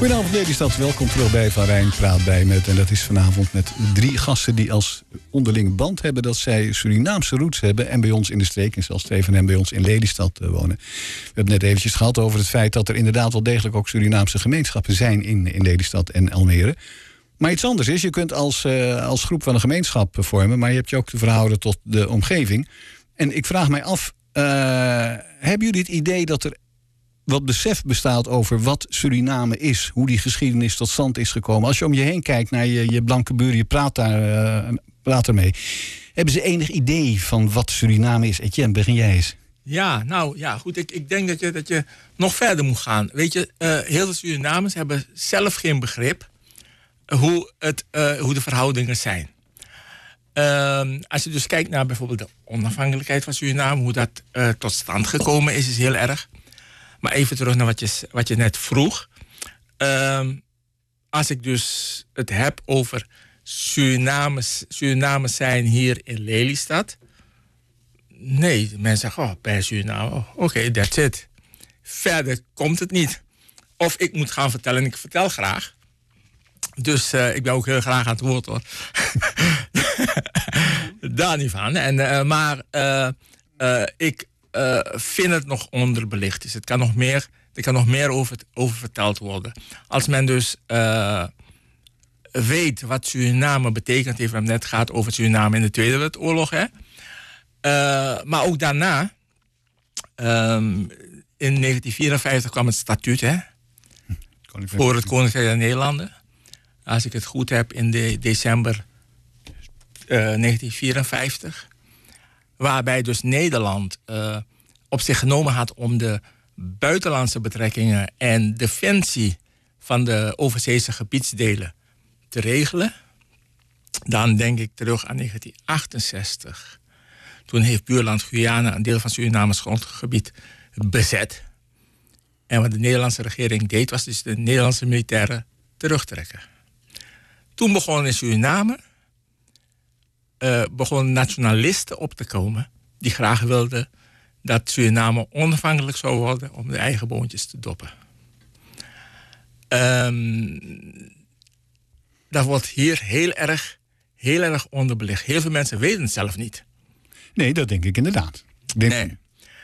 Goedenavond Lelystad, welkom terug bij Van Rijn Praat bij met. En dat is vanavond met 3 gasten die als onderling band hebben dat zij Surinaamse roots hebben en bij ons in de streek, en zelfs 2 van hen bij ons in Lelystad wonen. We hebben net eventjes gehad over het feit dat er inderdaad wel degelijk ook Surinaamse gemeenschappen zijn in Lelystad en Almere. Maar iets anders is, je kunt als groep van een gemeenschap vormen, maar je hebt je ook te verhouden tot de omgeving. En ik vraag mij af, hebben jullie het idee dat er wat besef bestaat over wat Suriname is, hoe die geschiedenis tot stand is gekomen? Als je om je heen kijkt naar je blanke buren, je praat ermee. Hebben ze enig idee van wat Suriname is? Etienne, begin jij eens. Ja, nou ja, goed. Ik denk dat je nog verder moet gaan. Weet je, heel veel Surinamers hebben zelf geen begrip hoe de verhoudingen zijn. Als je dus kijkt naar bijvoorbeeld de onafhankelijkheid van Suriname, hoe dat tot stand gekomen is heel erg. Maar even terug naar wat je net vroeg. Als ik dus het heb over Surinamers zijn hier in Lelystad. Nee, mensen zeggen, bij Suriname, oké, that's it. Verder komt het niet. Of ik moet gaan vertellen, en ik vertel graag. Dus ik ben ook heel graag aan het woord, hoor. Daar niet van. Maar ik vind het nog onderbelicht. Dus er kan nog meer over verteld worden. Als men dus weet wat Suriname betekent heeft, we hebben net gehad over Suriname in de Tweede Wereldoorlog. Hè? Maar ook daarna, in 1954 kwam het statuut, hè? Voor het Koninkrijk der Nederlanden. Als ik het goed heb, in december 1954. Waarbij dus Nederland op zich genomen had om de buitenlandse betrekkingen en defensie van de overzeese gebiedsdelen te regelen. Dan denk ik terug aan 1968. Toen heeft buurland Guyana een deel van Surinames grondgebied bezet. En wat de Nederlandse regering deed, was dus de Nederlandse militairen terugtrekken. Toen begonnen in Suriname begonnen nationalisten op te komen die graag wilden dat Suriname onafhankelijk zou worden om de eigen boontjes te doppen. Dat wordt hier heel erg onderbelicht. Heel veel mensen weten het zelf niet. Nee, dat denk ik inderdaad. Nee.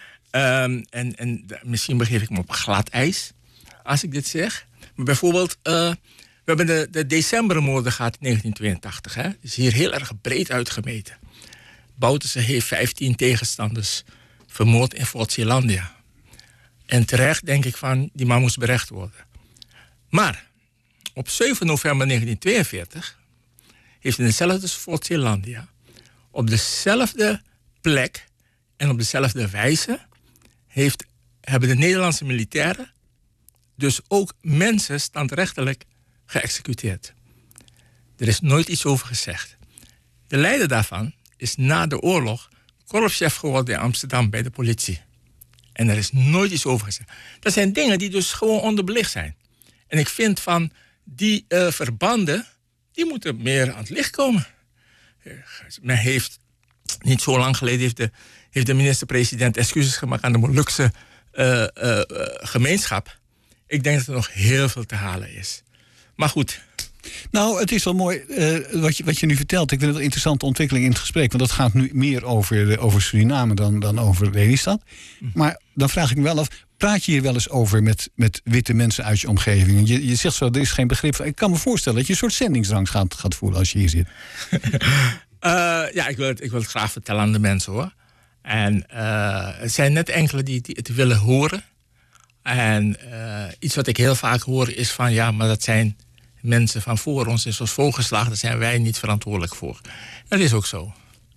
En misschien begeef ik me op glad ijs als ik dit zeg. Maar bijvoorbeeld, we hebben de decembermoorden gehad in 1982. Hè? Dat is hier heel erg breed uitgemeten. Bouterse heeft 15 tegenstanders vermoord in Fort Zeelandia. En terecht denk ik van, die man moest berecht worden. Maar op 7 november 1942 heeft in dezelfde Fort Zeelandia op dezelfde plek en op dezelfde wijze hebben de Nederlandse militairen dus ook mensen standrechtelijk geëxecuteerd. Er is nooit iets over gezegd. De leider daarvan is na de oorlog korpschef geworden in Amsterdam bij de politie. En er is nooit iets over gezegd. Dat zijn dingen die dus gewoon onderbelicht zijn. En ik vind van die verbanden, die moeten meer aan het licht komen. Men heeft, niet zo lang geleden, heeft de minister-president excuses gemaakt aan de Molukse gemeenschap. Ik denk dat er nog heel veel te halen is. Maar goed. Nou, het is wel mooi wat je nu vertelt. Ik vind het een interessante ontwikkeling in het gesprek. Want dat gaat nu meer over Suriname dan over Lelystad. Maar dan vraag ik me wel af, praat je hier wel eens over met witte mensen uit je omgeving? Je zegt zo, er is geen begrip van. Ik kan me voorstellen dat je een soort zendingsdrang gaat voelen als je hier zit. Ja, ik wil het graag vertellen aan de mensen, hoor. En er zijn net enkele die het willen horen. En iets wat ik heel vaak hoor is van, ja, maar dat zijn mensen van voor ons, is ons voorgeslagen, daar zijn wij niet verantwoordelijk voor. Dat is ook zo.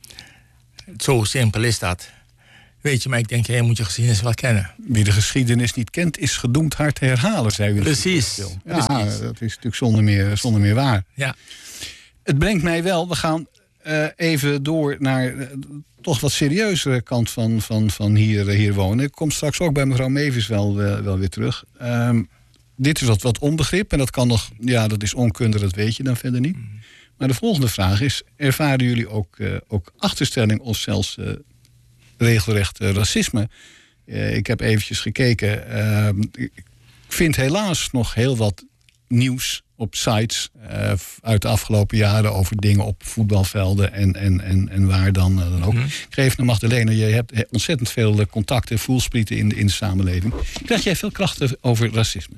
Zo simpel is dat. Weet je, maar ik denk, jij moet je geschiedenis wel kennen. Wie de geschiedenis niet kent, is gedoemd haar te herhalen, zei u. Precies. Ja, precies. Dat is natuurlijk zonder meer waar. Ja. Het brengt mij wel, we gaan even door naar toch wat serieuzere kant van hier wonen. Ik kom straks ook bij mevrouw Mevis wel weer terug. Dit is wat onbegrip en dat kan nog, ja, dat is onkunde, dat weet je dan verder niet. Maar de volgende vraag is, ervaren jullie ook achterstelling of zelfs regelrecht racisme? Ik heb eventjes gekeken. Ik vind helaas nog heel wat nieuws op sites uit de afgelopen jaren over dingen op voetbalvelden en waar dan ook. Ik geef naar Magdalena, je hebt ontzettend veel contacten, voelsprieten in de samenleving. Krijg jij veel krachten over racisme?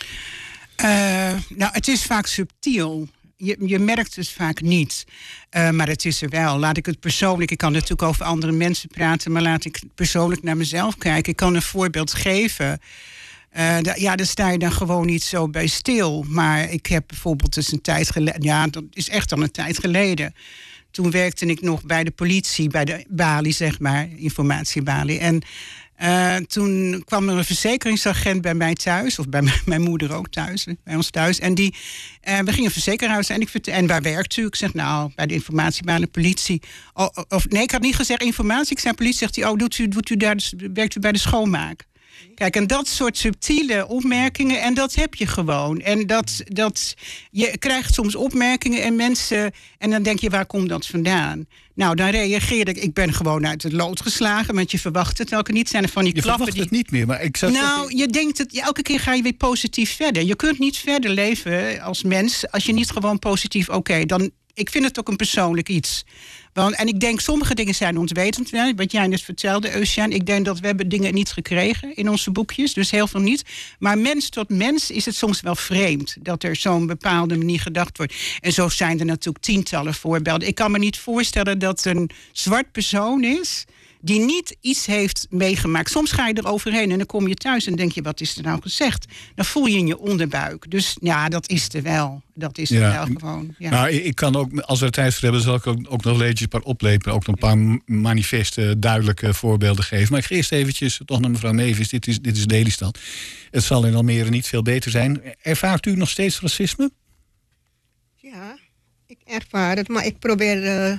Nou, het is vaak subtiel. Je merkt het vaak niet. Maar het is er wel. Laat ik het persoonlijk... Ik kan natuurlijk over andere mensen praten... maar laat ik persoonlijk naar mezelf kijken. Ik kan een voorbeeld geven. Daar sta je dan gewoon niet zo bij stil. Maar ik heb bijvoorbeeld dus een tijd geleden... Ja, dat is echt al een tijd geleden. Toen werkte ik nog bij de politie, bij de balie, zeg maar. Informatiebalie. En toen kwam er een verzekeringsagent bij mij thuis. Of bij mijn moeder ook thuis. Bij ons thuis. En we gingen verzekeringshuis. En waar werkt u? Ik zeg, nou, bij de informatiebalie, politie. Nee, ik had niet gezegd informatie. Ik zei politie. Zegt hij, werkt u bij de schoonmaak? Kijk, en dat soort subtiele opmerkingen, en dat heb je gewoon. En je krijgt soms opmerkingen en mensen... en dan denk je, waar komt dat vandaan? Nou, dan reageer ik ben gewoon uit het lood geslagen... want je verwacht het elke niet. Zijn er van die klappen verwacht het niet meer, maar ik zou zeggen... je denkt het, elke keer ga je weer positief verder. Je kunt niet verder leven als mens... als je niet gewoon positief, dan... Ik vind het ook een persoonlijk iets. En ik denk, sommige dingen zijn ontwetend. Wat jij net vertelde, Eugène. Ik denk dat we hebben dingen niet gekregen in onze boekjes. Dus heel veel niet. Maar mens tot mens is het soms wel vreemd. Dat er zo'n bepaalde manier gedacht wordt. En zo zijn er natuurlijk tientallen voorbeelden. Ik kan me niet voorstellen dat een zwart persoon is... die niet iets heeft meegemaakt. Soms ga je er overheen en dan kom je thuis en denk je... wat is er nou gezegd? Dan voel je in je onderbuik. Dus ja, dat is er wel. Dat is er wel gewoon. Ja. Nou, ik kan ook, als we er tijd voor hebben... zal ik ook nog eventjes een paar oplepen. Ook nog een paar manifeste, duidelijke voorbeelden geven. Maar ik ga eerst eventjes toch naar mevrouw Mevis. Dit is Lelystad. Het zal in Almere niet veel beter zijn. Ervaart u nog steeds racisme? Ja, ik ervaar het. Maar ik probeer...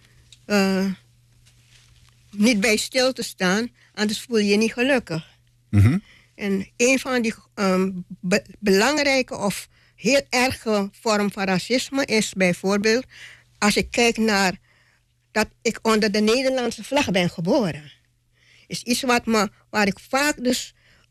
niet bij stil te staan, anders voel je je niet gelukkig. Mm-hmm. En een van die belangrijke of heel erge vorm van racisme is bijvoorbeeld... als ik kijk naar dat ik onder de Nederlandse vlag ben geboren. Is iets waar ik vaak dus,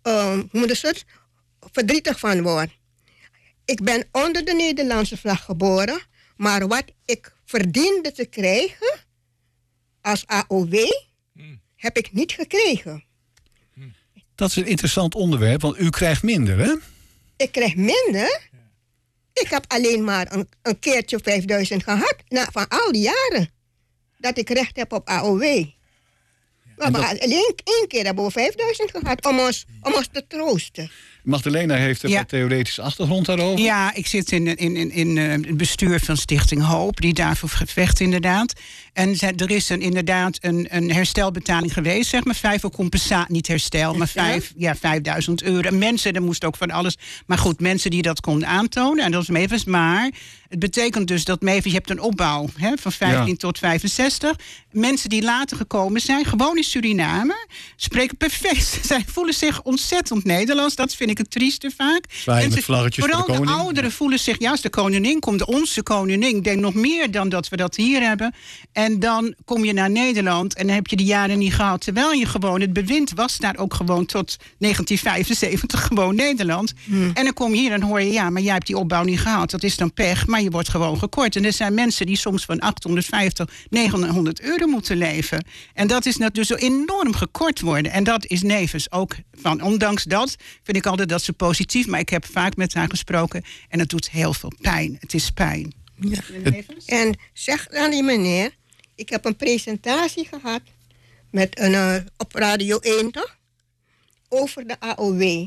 verdrietig van word. Ik ben onder de Nederlandse vlag geboren, maar wat ik verdiende te krijgen als AOW... heb ik niet gekregen. Dat is een interessant onderwerp, want u krijgt minder, hè? Ik krijg minder? Ik heb alleen maar een keertje 5.000 gehad. Van al die jaren. Dat ik recht heb op AOW. Maar alleen 1 keer hebben we 5.000 gehad om ons te troosten. Magdalena heeft een theoretische achtergrond daarover. Ja, ik zit in het bestuur van Stichting Hoop, die daarvoor vecht inderdaad. En er is inderdaad een herstelbetaling geweest, zeg maar 5 voor compensatie, niet herstel, maar 5.000 euro. Mensen, er moest ook van alles. Maar goed, mensen die dat konden aantonen, en dat is Mevis. Maar het betekent dus dat Mevis, je hebt een opbouw van 15 tot 65. Mensen die later gekomen zijn, gewoon in Suriname, spreken perfect. Zij voelen zich ontzettend Nederlands. Dat vind ik het trieste vaak. Zwaaien met vlaggetjes vooral voor de koning. De ouderen voelen zich, ja, als de koningin komt, onze koningin. Ik denk nog meer dan dat we dat hier hebben. En dan kom je naar Nederland en dan heb je die jaren niet gehad. Terwijl je gewoon, het bewind was daar ook gewoon tot 1975 gewoon Nederland. En dan kom je hier en hoor je, ja, maar jij hebt die opbouw niet gehad. Dat is dan pech, maar je wordt gewoon gekort. En er zijn mensen die soms van 850, 900 euro moeten leven. En dat is dus zo enorm gekort worden. En dat is Nevis ook van. Ondanks dat vind ik altijd dat ze positief, maar ik heb vaak met haar gesproken en het doet heel veel pijn. Het is pijn. Ja. En zeg aan die meneer, ik heb een presentatie gehad met op Radio 1 toch? Over de AOW.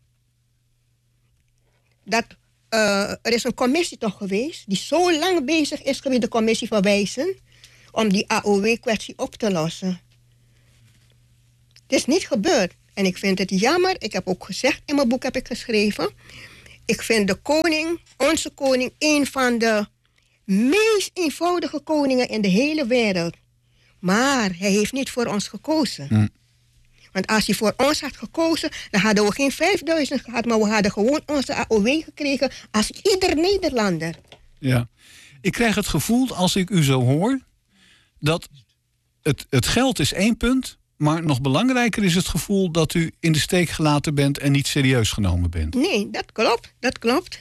Er is een commissie toch geweest die zo lang bezig is geweest, de commissie van Wijzen, om die AOW-kwestie op te lossen. Het is niet gebeurd. En ik vind het jammer. Ik heb ook gezegd, in mijn boek heb ik geschreven, ik vind de koning, onze koning, een van de meest eenvoudige koningen in de hele wereld. Maar hij heeft niet voor ons gekozen. Want als hij voor ons had gekozen, dan hadden we geen 5.000 gehad, maar we hadden gewoon onze AOW gekregen als ieder Nederlander. Ja, ik krijg het gevoel, als ik u zo hoor, dat het geld is 1 punt, maar nog belangrijker is het gevoel dat u in de steek gelaten bent en niet serieus genomen bent. Nee, dat klopt.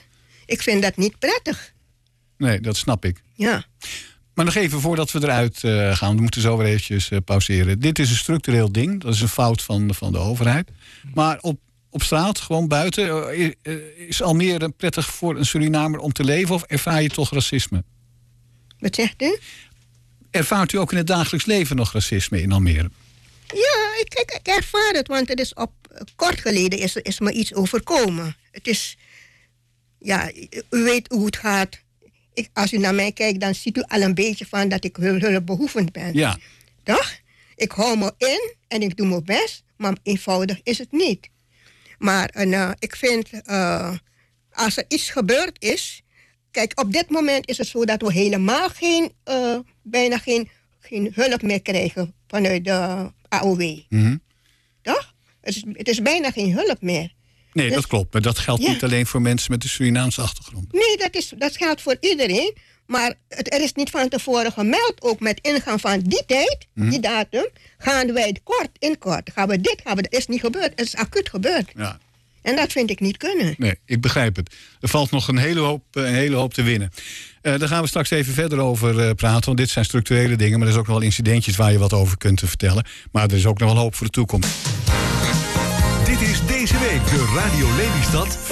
Ik vind dat niet prettig. Nee, dat snap ik. Ja. Maar nog even voordat we eruit gaan. We moeten zo weer eventjes pauzeren. Dit is een structureel ding. Dat is een fout van de overheid. Maar op straat, gewoon buiten... is Almere prettig voor een Surinamer om te leven? Of ervaar je toch racisme? Wat zegt u? Ervaart u ook in het dagelijks leven nog racisme in Almere? Ja, ik ervaar het. Want het is kort geleden is me iets overkomen. Het is... Ja, u weet hoe het gaat. Als u naar mij kijkt, dan ziet u al een beetje van dat ik hulpbehoevend ben. Ja. Toch? Ik hou me in en ik doe mijn best, maar eenvoudig is het niet. Maar ik vind, als er iets gebeurd is... Kijk, op dit moment is het zo dat we helemaal bijna geen hulp meer krijgen vanuit de AOW. Mm-hmm. Toch? Het is bijna geen hulp meer. Nee, Dus, dat klopt. Maar dat geldt niet alleen voor mensen met een Surinaamse achtergrond. Nee, dat geldt voor iedereen. Maar er is niet van tevoren gemeld, ook met ingang van die tijd, die datum, gaan wij kort. Gaan we dit, dat is niet gebeurd. Het is acuut gebeurd. Ja. En dat vind ik niet kunnen. Nee, ik begrijp het. Er valt nog een hele hoop te winnen. Daar gaan we straks even verder over praten. Want dit zijn structurele dingen. Maar er is ook nog wel incidentjes waar je wat over kunt vertellen. Maar er is ook nog wel hoop voor de toekomst. Dit is deze week de Radio Lelystad